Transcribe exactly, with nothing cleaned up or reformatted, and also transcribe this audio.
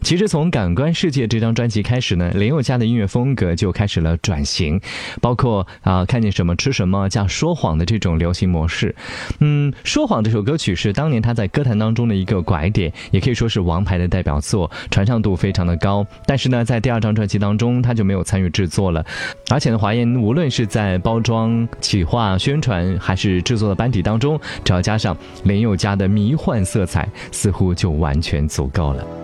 其实从《感官世界》这张专辑开始呢，林宥嘉的音乐风格就开始了转型，包括啊、呃、看见什么吃什么加说谎的这种流行模式。嗯，说谎这首歌曲是当年他在歌坛当中的一个拐点，也可以说是王牌的代表作，传唱度非常的高。但是呢，在第二张专辑当中，他就没有参与制作了。而且呢，华研无论是在包装、企划、宣传还是制作的班底当中，只要加上林宥嘉的迷幻色彩，似乎就完全足够了。